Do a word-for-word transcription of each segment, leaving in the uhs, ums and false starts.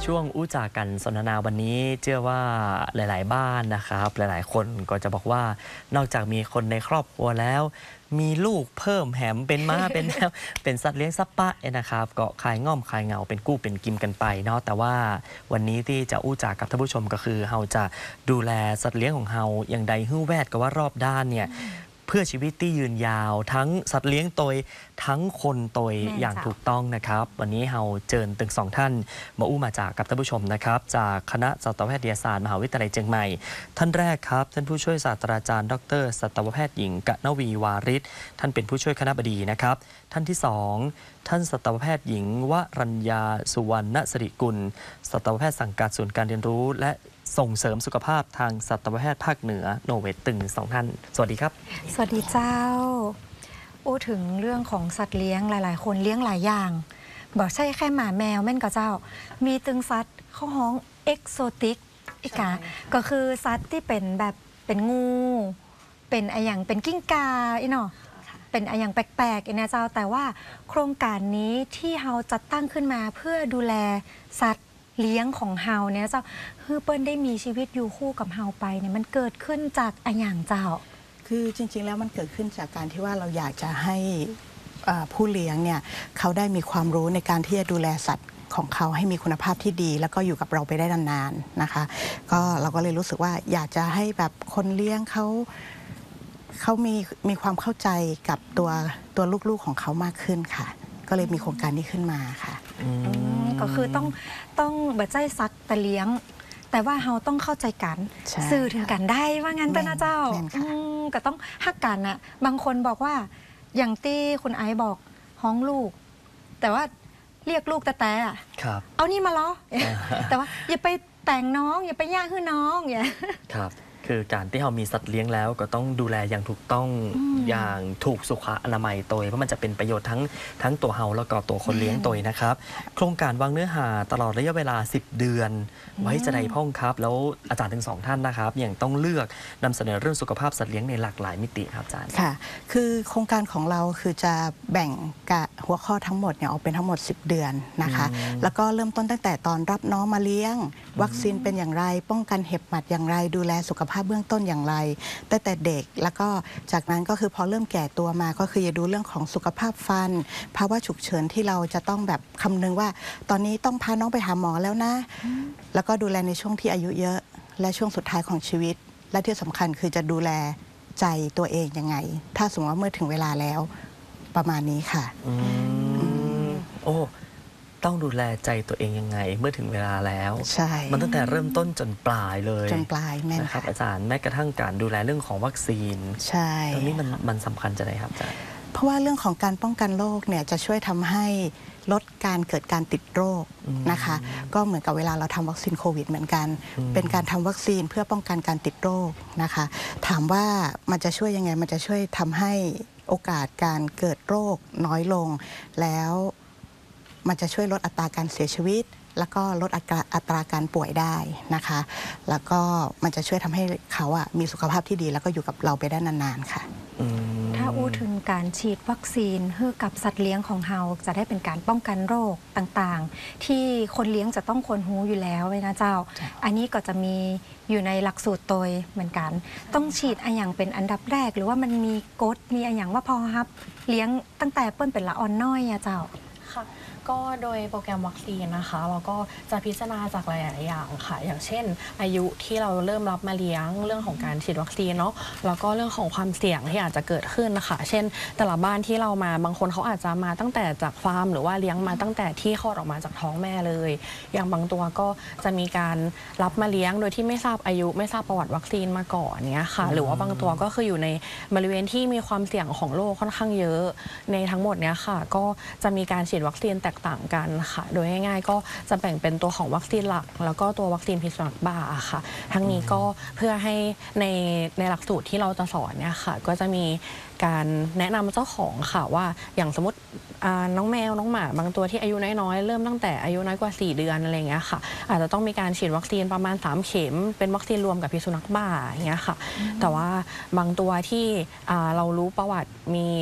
ช่วงอู้จากกันสนทนาวันนี้เชื่อว่าหลายๆบ้านนะครับหลายๆคนก็จะบอกว่านอกจากมีคนในครอบครัวแล้วมีลูกเพิ่มแหมเป็นม้า เป็นแมวเป็นสัตว์เลี้ยงซับปะนะครับก็คลายง่อมคลายเหงาเป็นกู้เป็นกิมกันไปเนาะแต่ว่าวันนี้ที่จะอู้จากกับท่านผู้ชมก็คือเราจะดูแลสัตว์เลี้ยงของเราอย่างใดฮื้อแวดก็ว่ารอบด้านเนี่ยเพื่อชีวิตที่ยืนยาวทั้งสัตว์เลี้ยงตยทั้งคนตยอย่างถูกต้องนะครับวันนี้เราเจิญตึงสองท่านมาอู้มาจากกับท่านผู้ชมนะครับจากคณะสัตวแพทยศาสตร์มหาวิทยาลัยเชียงใหม่ท่านแรกครับท่านผู้ช่วยศาสตราจารย์ดรสัตวแพทย์หญิงกนวีวาริศท่านเป็นผู้ช่วยคณบดีนะครับท่านที่สองท่านสัตวแพทย์หญิงวรัญญาสุวรรณสิริกุลสัตวแพทย์สังกัดศูนย์การเรียนรู้และส่งเสริมสุขภาพทางสัตวแพทย์ภาคเหนือโนเวตตึงสองท่านสวัสดีครับสวัสดีเจ้าอู้ถึงเรื่องของสัตว์เลี้ยงหลายๆคนเลี้ยงหลายอย่างบอกใช่แค่หมาแมวแม่นก็เจ้ามีตึงสัตว์เข้าห้องเอ็กโซติกอีกาก็คือสัตว์ที่เป็นแบบเป็นงูเป็นอะไรอย่างเป็นกิ้งกาอีเนาะเป็นอะไรอย่างแปลกๆอีนะเจ้าแต่ว่าโครงการนี้ที่เราจัดตั้งขึ้นมาเพื่อดูแลสัตว์เลี้ยงของเฮาเนี่ยเจ้าคือเปิ้ลได้มีชีวิตอยู่คู่กับเฮาไปเนี่ยมันเกิดขึ้นจากอะไรอย่างเจ้าคือจริงๆแล้วมันเกิดขึ้นจากการที่ว่าเราอยากจะให้ผู้เลี้ยงเนี่ยเขาได้มีความรู้ในการที่จะดูแลสัตว์ของเขาให้มีคุณภาพที่ดีแล้วก็อยู่กับเราไปได้นานๆนะคะก็เราก็เลยรู้สึกว่าอยากจะให้แบบคนเลี้ยงเขาเขามีมีความเข้าใจกับตัวตัวลูกๆของเขามากขึ้นค่ะก็เลยมีโครงการนี้ขึ้นมาค่ะก็คือต้องต้องบัดใจซักแต่เลี้ยงแต่ว่าเราต้องเข้าใจกันสื่อถึงกันได้ว่างั้นแต่นะเจ้าก็ต้องฮักกันนะบางคนบอกว่าอย่างที่คุณไอซ์บอกห้องลูกแต่ว่าเรียกลูกแต่แต่เอานี่มาล้อแต่ว่าอย่าไปแต่งน้องอย่าไปย่างให้น้องอย่าครับคือการที่เรามีสัตว์เลี้ยงแล้วก็ต้องดูแลอย่างถูกต้องอย่างถูกสุขอนามัยตัวเพราะมันจะเป็นประโยชน์ทั้งทั้งตัวเฮาแล้วก็ตัวคนเลี้ยงตัวนะครับโครงการวางเนื้อหาตลอดระยะเวลาสิบเดือนไว้จะได้พ่องครับแล้วอาจารย์ทั้งสองท่านนะครับอย่างต้องเลือกนำเสนอเรื่องสุขภาพสัตว์เลี้ยงในหลากหลายมิติครับอาจารย์ค่ะคือโครงการของเราคือจะแบ่งกะหัวข้อทั้งหมดเนี่ยออกเป็นทั้งหมดสิบเดือนนะคะแล้วก็เริ่มต้นตั้งแต่ตอนรับน้องมาเลี้ยงวัคซีนเป็นอย่างไรป้องกันเห็บหมัดอย่างไรดูแลสุขภาพเบื้องต้นอย่างไรตั้งแต่เด็กแล้วก็จากนั้นก็คือพอเริ่มแก่ตัวมาก็คือจะดูเรื่องของสุขภาพฟันภาวะฉุกเฉินที่เราจะต้องแบบคำนึงว่าตอนนี้ต้องพาน้องไปหาหมอแล้วนะแล้วก็ดูแลในช่วงที่อายุเยอะและช่วงสุดท้ายของชีวิตและที่สำคัญคือจะดูแลใจตัวเองยังไงถ้าสมมติว่าเมื่อถึงเวลาแล้วประมาณนี้ค่ะอืมโอ้ต้องดูแลใจตัวเองยังไงเมื่อถึงเวลาแล้วใช่มันตั้งแต่เริ่มต้นจนปลายเลยจนปลายแม่นะครับอาจารย์แม้กระทั่งการดูแลเรื่องของวัคซีนใช่ตรงนี้มันมันสำคัญจะไหนครับอาจารย์เพราะว่าเรื่องของการป้องกันโรคเนี่ยจะช่วยทำให้ลดการเกิดการติดโรคนะคะก็เหมือนกับเวลาเราทำวัคซีนโควิดเหมือนกันเป็นการทำวัคซีนเพื่อป้องกันการติดโรคนะคะถามว่ามันจะช่วยยังไงมันจะช่วยทำให้โอกาสการเกิดโรคน้อยลงแล้วมันจะช่วยลดอัตราการเสียชีวิตแล้วก็ลดอัตราอัตราการป่วยได้นะคะแล้วก็มันจะช่วยทำให้เขาอะมีสุขภาพที่ดีแล้วก็อยู่กับเราไปได้นานๆค่ะถ้าอู้ถึงการฉีดวัคซีนให้กับสัตว์เลี้ยงของเราจะได้เป็นการป้องกันโรคต่างๆที่คนเลี้ยงจะต้องควรรู้อยู่แล้วเลยนะเจ้าอันนี้ก็จะมีอยู่ในหลักสูตรตัวเหมือนกันต้องฉีดอะไรอย่างเป็นอันดับแรกหรือว่ามันมีกฎมีอะไรอย่างว่าพอครับเลี้ยงตั้งแต่เปิ้ลเป็นละอ่อนน้อยอะเจ้าค่ะก็โดยโปรแกรมวัคซีนนะคะเราก็จะพิจารณาจากหลายๆอย่างค่ะอย่างเช่นอายุที่เราเริ่มรับมาเลี้ยงเรื่องของการฉีดวัคซีนเนาะแล้วก็เรื่องของความเสี่ยงที่อาจจะเกิดขึ้นนะคะเช่นแต่ละบ้านที่เรามาบางคนเขาอาจจะมาตั้งแต่จากฟาร์มหรือว่าเลี้ยงมาตั้งแต่ที่คลอดออกมาจากท้องแม่เลยอย่างบางตัวก็จะมีการรับมาเลี้ยงโดยที่ไม่ทราบอายุไม่ทราบประวัติวัคซีนมาก่อนเนี้ยค่ะหรือว่าบางตัวก็คืออยู่ในบริเวณที่มีความเสี่ยงของโรคค่อนข้างเยอะในทั้งหมดเนี้ยค่ะก็จะมีการฉีดวัคซีนแตกต่างกันค่ะโดยง่ายๆก็จะแบ่งเป็นตัวของวัคซีนหลักแล้วก็ตัววัคซีนพิษสุนัขบ้าค่ะทั้งนี้ก็เพื่อให้ในในหลักสูตรที่เราจะสอนเนี่ยค่ะก็จะมีการแนะนำเจ้าของค่ะว่าอย่างสมมติน้องแมวน้องหมาบางตัวที่อายุน้อยๆเริ่มตั้งแต่อายุน้อยกว่าสี่เดือนอะไรเงี้ยค่ะอาจจะต้องมีการฉีดวัคซีนประมาณสามเข็มเป็นวัคซีนรวมกับพิษสุนัขบ้าอย่างเงี้ยค่ะแต่ว่าบางตัวที่เรารู้ประวัติมี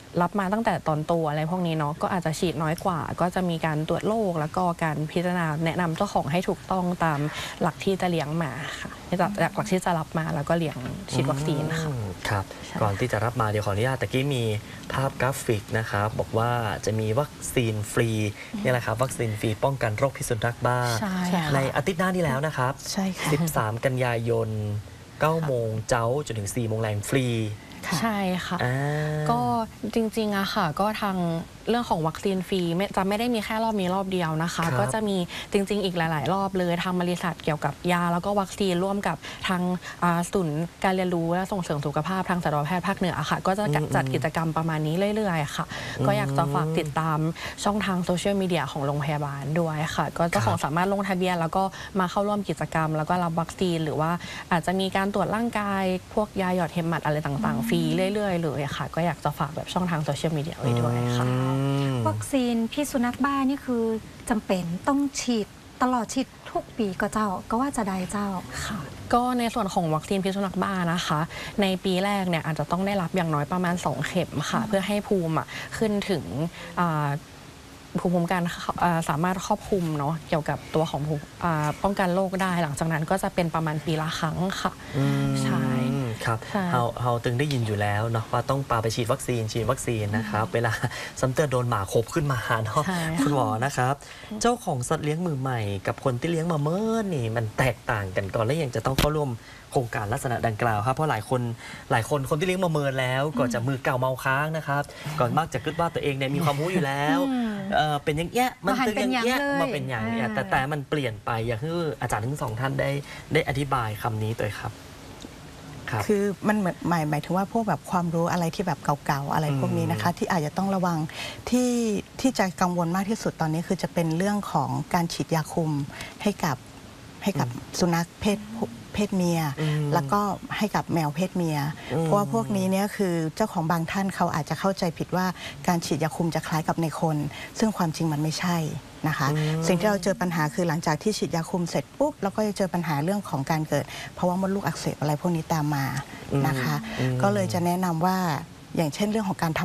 รับมาตั้งแต่ตอนโตอะไรพวกนี้เนาะก็อาจจะฉีดน้อยกว่า ก็จะมีการตรวจโรคแล้วก็การพิจารณาแนะนำเจ้าของให้ถูกต้องตามหลักที่จะเลี้ยงมาค่ะจากหลักที่จะรับมาแล้วก็เลี้ยงฉีดวัคซีนค่ะอืมครับใช่ก่อนที่จะรับมาเดี๋ยวขออนุญาตตะกี้มีภาพกราฟิกนะครับบอกว่าจะมีวัคซีนฟรีนี่แหละครับวัคซีนฟรีป้องกันโรคพิษสุนัขบ้าใช่ค่ะในอาทิตย์หน้านี้แล้วนะครับใช่ค่ะสิบสาม กันยายน เก้า โมงเจ้าจนถึง สี่ โมงแรงฟรีค่ะใช่ค่ะอ่าก็จริงๆอะค่ะก็ทางเรื่องของวัคซีนฟรีไม่จะไม่ได้มีแค่รอบนี้รอบเดียวนะคะครับก็จะมีจริงๆอีกหลาย ๆ รอบเลยทางบริษัทเกี่ยวกับยาแล้วก็วัคซีนร่วมกับทางอ่าศูนย์การเรียนรู้และส่งเสริมสุขภาพทางสัตวแพทย์ภาคเหนือค่ะ ก็จะจัดกิจกรรมประมาณนี้เรื่อยๆค่ะ ก็อยากจะฝากติดตามช่องทางโซเชียลมีเดียของโรงพยาบาลด้วยค่ะ ก็เจ้าของสามารถลงทะเบียนแล้วก็มาเข้าร่วมกิจกรรม แล้วก็รับวัคซีนหรือว่าอาจจะมีการตรวจร่างกายพวกยาหยอดเห็บหมัดอะไรต่างๆฟรีเรื่อยๆเลยค่ะก็อยากจะฝากแบบช่องทางโซเชียลมีเดียไว้ด้วยค่ะอืมวัคซีนพิษสุนัขบ้านี่คือจำเป็นต้องฉีดตลอดฉีดทุกปีก็เจ้าก็ว่าจะได้เจ้าค่ะก็ในส่วนของวัคซีนพิษสุนัขบ้านะคะ ในปีแรกเนี่ยอาจจะต้องได้รับอย่างน้อยประมาณสองเข็มค่ะ เพื่อให้ภูมิอะขึ้นถึงอ่าภูมิคุ้มกันอ่าสามารถครอบคลุมเนาะเกี่ยวกับตัวของภูมิอ่าป้องกันโรคได้หลังจากนั้นก็จะเป็นประมาณปีละครั้งค่ะอืมใช่ครับใช่เฮาเฮาตึงได้ยินอยู่แล้วเนาะว่าต้องปาไปฉีดวัคซีนฉีดวัคซีนนะครับ เวลาซ้ำเตือนโดนหมาคบขึ้นมาเนาะใช่คุณหมอนะครับ เจ้าของสัตว์เลี้ยงมือใหม่กับคนที่เลี้ยงมาเมื่อนี่มันแตกต่างกันก่อนและยังจะต้องเข้าร่วมโครงการลักษณะดังกล่าวครับเพราะหลายคนหลายคนคนที่เลี้ยงมาเมินแล้วก็จะมือเก่าเมาค้างนะครับ ก่อนมักจะคิดว่าตัวเองเนี่ยมีความรู้อยู่แล้วเอ่อเป็นอย่างเงี้ยมันมาหันตึงอย่างเงี้ยเป็นอย่างเลยมาเป็นอย่างเงี้ยแต่แต่มันเปลี่ยนไปอย่างที่อาจารย์ทั้งสองท่านได้ได้อธิบายคำนี้ตัวครับครับคือมันเหมือนหมายหมายถึงว่าพวกแบบความรู้อะไรที่แบบเก่าๆอะไรพวกนี้นะคะ ที่อาจจะต้องระวังที่ที่จะกังวลมากที่สุดตอนนี้คือจะเป็นเรื่องของการฉีดยาคุมให้กับให้กับสุนัขเพศผู้เพศเมียอืมแล้วก็ให้กับแมวเพศเมียอืมเพราะว่าพวกนี้เนี่ยคือเจ้าของบางท่านเขาอาจจะเข้าใจผิดว่าการฉีดยาคุมจะคล้ายกับในคน ซึ่งความจริงมันไม่ใช่นะคะอืมสิ่งที่เราเจอปัญหาคือหลังจากที่ฉีดยาคุมเสร็จปุ๊บเราก็จะเจอปัญหาเรื่องของการเกิดภาวะมดลูกอักเสบอะไรพวกนี้ตามมานะคะอืมก็เลยจะแนะนำว่าอย่างเช่นเรื่องของการทำ